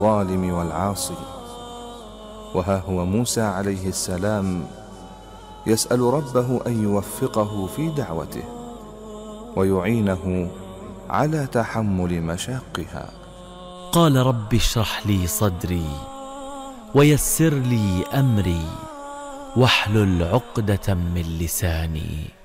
الظالم والعاصي. وها هو موسى عليه السلام يسأل ربه أن يوفقه في دعوته ويعينه على تحمل مشاقها. قال رب اشرح لي صدري ويسر لي أمري واحلل عقدة من لساني